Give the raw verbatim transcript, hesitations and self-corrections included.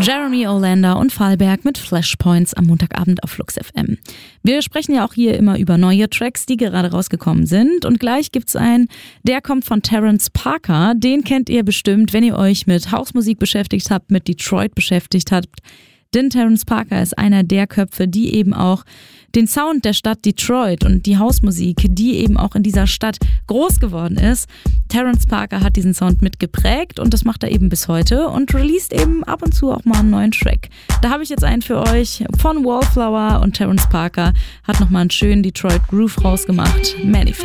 Jeremy Olander und Fahlberg mit Flashpoints am Montagabend auf Flux F M. Wir sprechen ja auch hier immer über neue Tracks, die gerade rausgekommen sind. Und gleich gibt's einen, der kommt von Terrence Parker. Den kennt ihr bestimmt, wenn ihr euch mit Hausmusik beschäftigt habt, mit Detroit beschäftigt habt. Denn Terrence Parker ist einer der Köpfe, die eben auch den Sound der Stadt Detroit und die Hausmusik, die eben auch in dieser Stadt groß geworden ist. Terrence Parker hat diesen Sound mitgeprägt und das macht er eben bis heute und released eben ab und zu auch mal einen neuen Track. Da habe ich jetzt einen für euch von Wallflower und Terrence Parker hat nochmal einen schönen Detroit Groove rausgemacht. Manifest.